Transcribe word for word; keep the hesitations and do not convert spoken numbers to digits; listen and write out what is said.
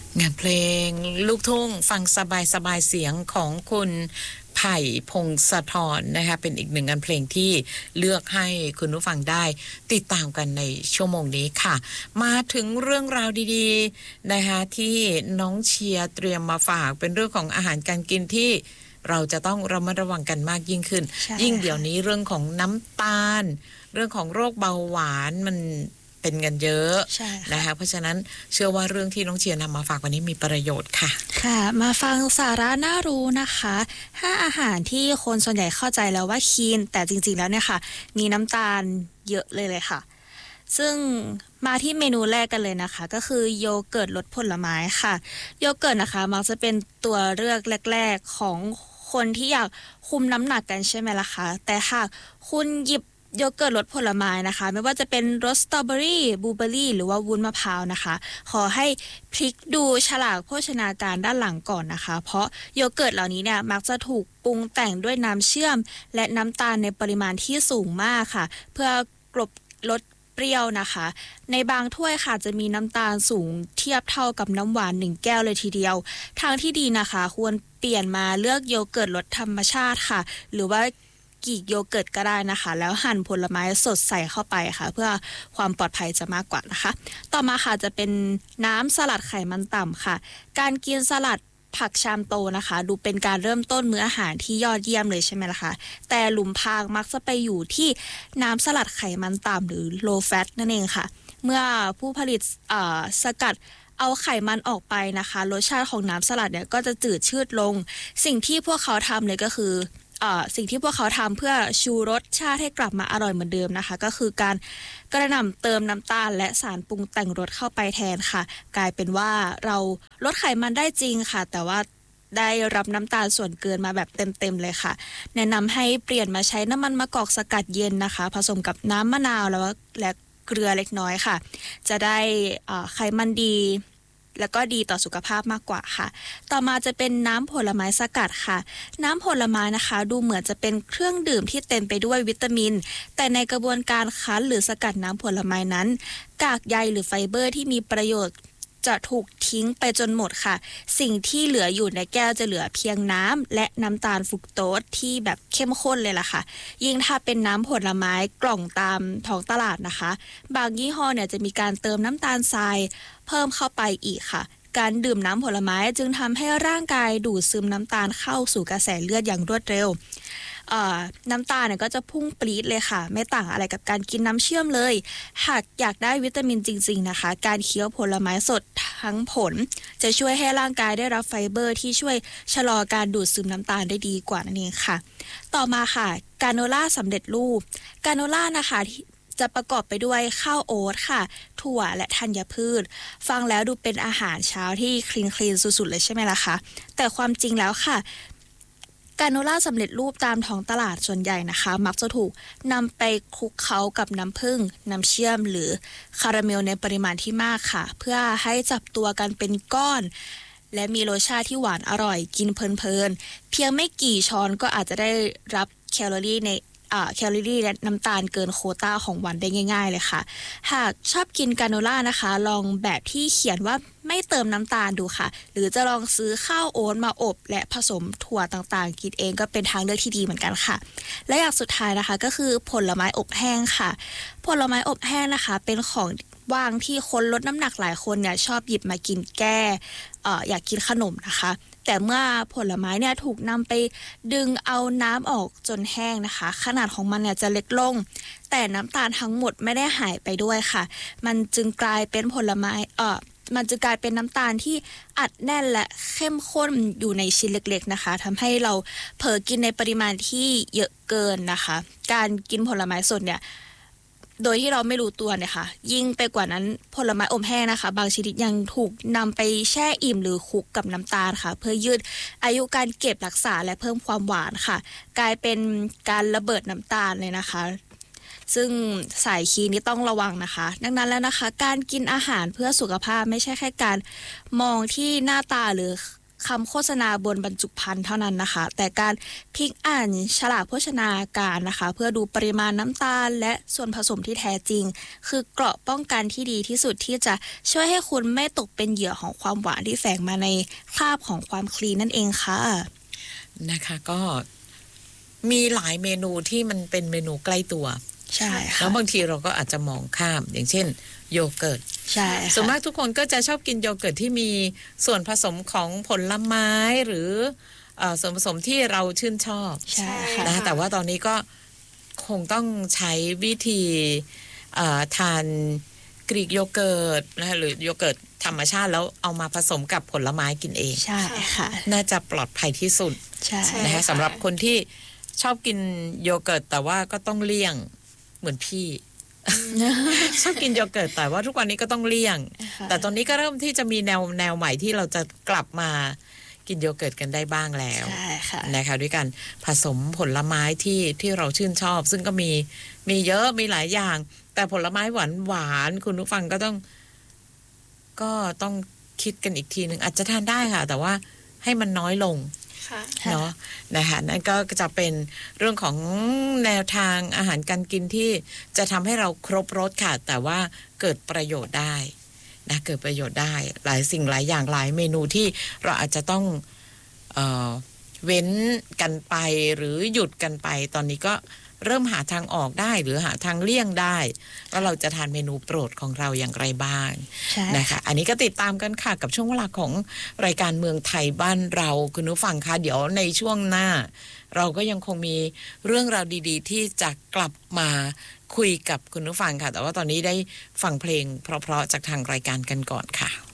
งานเพลงลูกทุ่งฟังสบายๆเสียงของคุณไผ่พงศธรนะคะเป็นอีกหนึ่งงานเพลงที่เลือกให้คุณผู้ฟังได้ติดตามกันในชั่วโมงนี้ค่ะมาถึงเรื่องราวดีๆนะคะที่น้องเชียร์เตรียมมาฝากเป็นเรื่องของอาหารการกินที่เราจะต้องระมัดระวังกันมากยิ่งขึ้นยิ่งเดี๋ยวนี้เรื่องของน้ำตาลเรื่องของโรคเบาหวานมันเป็นกันเยอะนะคะเพราะฉะนั้นเชื่อว่าเรื่องที่น้องเชียร์นำมาฝากวันนี้มีประโยชน์ค่ะค่ะมาฟังสาระน่ารู้นะคะห้าอาหารที่คนส่วนใหญ่เข้าใจแล้วว่าคีนแต่จริงๆแล้วเนี่ยค่ะมีน้ำตาลเยอะเลยเลยค่ะซึ่งมาที่เมนูแรกกันเลยนะคะก็คือโยเกิร์ตรสผลไม้ค่ะโยเกิร์ตนะคะมักจะเป็นตัวเลือกแรกๆของคนที่อยากคุมน้ำหนักกันใช่ไหมล่ะคะแต่หากคุณหยิบโยเกิร์ตรสผลไม้นะคะไม่ว่าจะเป็นรสสตรอเบอรี่บลูเบอรี่หรือว่าวุ้นมะพร้าวนะคะขอให้พลิกดูฉลากโภชนาการด้านหลังก่อนนะคะเพราะโยเกิร์ตเหล่านี้เนี่ยมักจะถูกปรุงแต่งด้วยน้ำเชื่อมและน้ำตาลในปริมาณที่สูงมากค่ะเพื่อกลบลดเปรี้ยวนะคะในบางถ้วยค่ะจะมีน้ำตาลสูงเทียบเท่ากับน้ำหวานหนึ่งแก้วเลยทีเดียวทางที่ดีนะคะควรเปลี่ยนมาเลือกโยเกิร์ตรสธรรมชาติค่ะหรือว่ากีกโยเกิร์ตก็ได้นะคะแล้วหั่นผลไม้สดใส่เข้าไปค่ะเพื่อความปลอดภัยจะมากกว่านะคะต่อมาค่ะจะเป็นน้ำสลัดไขมันต่ำค่ะการกินสลัดผักชามโตนะคะดูเป็นการเริ่มต้นมื้ออาหารที่ยอดเยี่ยมเลยใช่ไหมล่ะคะแต่หลุมพรางมักจะไปอยู่ที่น้ำสลัดไขมันต่ำหรือ low fat นั่นเองค่ะเมื่อผู้ผลิตสกัดเอาไขมันออกไปนะคะรสชาติของน้ำสลัดเนี่ยก็จะจืดชืดลงสิ่งที่พวกเขาทำเลยก็คือสิ่งที่พวกเขาทำเพื่อชูรสชาติให้กลับมาอร่อยเหมือนเดิมนะคะก็คือการกระหน่ำเติมน้ำตาลและสารปรุงแต่งรสเข้าไปแทนค่ะกลายเป็นว่าเราลดไขมันได้จริงค่ะแต่ว่าได้รับน้ำตาลส่วนเกินมาแบบเต็มๆเลยค่ะแนะนำให้เปลี่ยนมาใช้น้ำมันมะกอกสกัดเย็นนะคะผสมกับน้ำมะนาวแล้วและเกลือเล็กน้อยค่ะจะได้ไขมันดีแล้วก็ดีต่อสุขภาพมากกว่าค่ะต่อมาจะเป็นน้ำผลไม้สกัดค่ะน้ำผลไม้นะคะดูเหมือนจะเป็นเครื่องดื่มที่เต็มไปด้วยวิตามินแต่ในกระบวนการคั้นหรือสกัดน้ำผลไม้นั้นกากใยหรือไฟเบอร์ที่มีประโยชน์จะถูกทิ้งไปจนหมดค่ะสิ่งที่เหลืออยู่ในแก้วจะเหลือเพียงน้ำและน้ำตาลฟรุกโตสที่แบบเข้มข้นเลยล่ะค่ะยิ่งถ้าเป็นน้ำผลไม้กล่องตามท้องตลาดนะคะบางยี่ห้อเนี่ยจะมีการเติมน้ำตาลทรายเพิ่มเข้าไปอีกค่ะการดื่มน้ำผลไม้จึงทำให้ร่างกายดูดซึมน้ำตาลเข้าสู่กระแสเลือดอย่างรวดเร็วน้ำตาลเนี่ยก็จะพุ่งปรี๊ดเลยค่ะไม่ต่างอะไรกับการกินน้ำเชื่อมเลยหากอยากได้วิตามินจริงๆนะคะการเคี้ยวผลไม้สดทั้งผลจะช่วยให้ร่างกายได้รับไฟเบอร์ที่ช่วยชะลอการดูดซึมน้ำตาลได้ดีกว่านั่นเองค่ะต่อมาค่ะกราโนล่าสำเร็จรูปกราโนล่านะคะจะประกอบไปด้วยข้าวโอ๊ตค่ะถั่วและธัญพืชฟังแล้วดูเป็นอาหารเช้าที่คลีนคลีนสุดๆเลยใช่ไหมล่ะคะแต่ความจริงแล้วค่ะกราโนล่าสำเร็จรูปตามท้องตลาดส่วนใหญ่นะคะมักจะถูกนำไปคลุกเคล้ากับน้ำผึ้งน้ำเชื่อมหรือคาราเมลในปริมาณที่มากค่ะเพื่อให้จับตัวกันเป็นก้อนและมีรสชาติที่หวานอร่อยกินเพลินๆเพียงไม่กี่ช้อนก็อาจจะได้รับแคลอรี่ในแคลอรี่และน้ำตาลเกินโควต้าของวันได้ง่ายๆเลยค่ะหากชอบกินกราโนล่านะคะลองแบบที่เขียนว่าไม่เติมน้ำตาลดูค่ะหรือจะลองซื้อข้าวโอ๊ตมาอบและผสมถั่วต่างๆกินเองก็เป็นทางเลือกที่ดีเหมือนกันค่ะและอย่างสุดท้ายนะคะก็คือผลไม้อบแห้งค่ะผลไม้อบแห้งนะคะเป็นของว่างที่คนลดน้ำหนักหลายคนเนี่ยชอบหยิบมากินแก้เอ่ออยากกินขนมนะคะแต่เมื่อผลไม้เนี่ยถูกนำไปดึงเอาน้ำออกจนแห้งนะคะขนาดของมันเนี่ยจะเล็กลงแต่น้ำตาลทั้งหมดไม่ได้หายไปด้วยค่ะมันจึงกลายเป็นผลไม้เอ่อมันจะกลายเป็นน้ำตาลที่อัดแน่นและเข้มข้นอยู่ในชิ้นเล็กๆนะคะทำให้เราเผลอกินในปริมาณที่เยอะเกินนะคะการกินผลไม้สดเนี่ยโดยที่เราไม่รู้ตัวเนี่ยค่ะยิ่งไปกว่านั้นผลไม้อบแห้งนะคะบางชนิดยังถูกนำไปแช่อิ่มหรือคลุกกับน้ำตาลค่ะเพื่อยืดอายุการเก็บรักษาและเพิ่มความหวานค่ะกลายเป็นการระเบิดน้ำตาลเลยนะคะซึ่งสายคีนี้ต้องระวังนะคะดังนั้นแล้วนะคะการกินอาหารเพื่อสุขภาพไม่ใช่แค่การมองที่หน้าตาหรือคำโฆษณาบนบรรจุภัณฑ์เท่านั้นนะคะ แต่การพลิกอ่านฉลากโภชนาการนะคะเพื่อดูปริมาณน้ำตาลและส่วนผสมที่แท้จริงคือเกราะป้องกันที่ดีที่สุดที่จะช่วยให้คุณไม่ตกเป็นเหยื่อของความหวานที่แฝงมาในคราบของความคลีนนั่นเองค่ะนะคะก็มีหลายเมนูที่มันเป็นเมนูใกล้ตัวใช่ค่ะแล้วบางทีเราก็อาจจะมองข้ามอย่างเช่นโยเกิร์ตใช่ค่ะส่วนมากทุกคนก็จะชอบกินโยเกิร์ตที่มีส่วนผสมของผลไม้หรือส่วนผสมที่เราชื่นชอบใช่ค่ะนะแต่ว่าตอนนี้ก็คงต้องใช้วิธีทานกรีกโยเกิร์ตนะหรือโยเกิร์ตธรรมชาติแล้วเอามาผสมกับผลไม้กินเองใช่ค่ะน่าจะปลอดภัยที่สุดใช่นะคะสำหรับคนที่ชอบกินโยเกิร์ตแต่ว่าก็ต้องเลี่ยงเหมือนพี่ ชอบกินโยเกิร์ตแต่ว่าทุกวันนี้ก็ต้องเลี่ยงแต่ตอนนี้ก็เริ่มที่จะมีแนวแนวใหม่ที่เราจะกลับมากินโยเกิร์ตกันได้บ้างแล้วนะคะด้วยกันผสมผลไม้ที่ที่เราชื่นชอบซึ่งก็มีมีเยอะมีหลายอย่างแต่ผลไม้หวานหวานคุณผู้ฟังก็ต้องก็ต้องคิดกันอีกทีนึงอาจจะทานได้ค่ะแต่ว่าให้มันน้อยลงเนาะนะคะนั่นก็จะเป็นเรื่องของแนวทางอาหารการกินที่จะทำให้เราครบรสค่ะแต่ว่าเกิดประโยชน์ได้นะเกิดประโยชน์ได้หลายสิ่งหลายอย่างหลายเมนูที่เราอาจจะต้องเอ่อเว้นกันไปหรือหยุดกันไปตอนนี้ก็เริ่มหาทางออกได้หรือหาทางเลี่ยงได้ว่าเราจะทานเมนูโปรดของเราอย่างไรบ้างนะคะอันนี้ก็ติดตามกันค่ะกับช่วงเวลาของรายการเมืองไทยบ้านเราคุณผู้ฟังคะเดี๋ยวในช่วงหน้าเราก็ยังคงมีเรื่องราวดีๆที่จะกลับมาคุยกับคุณผู้ฟังค่ะแต่ว่าตอนนี้ได้ฟังเพลงเพราะๆจากทางรายการกันก่อนค่ะ